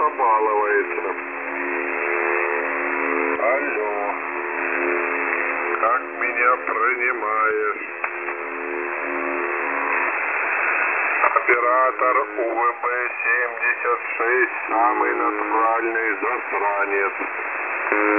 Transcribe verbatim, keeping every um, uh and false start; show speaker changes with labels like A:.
A: плохо балуется. Алло. Как меня принимаешь? Оператор У В Б семьдесят шесть, самый натуральный засранец.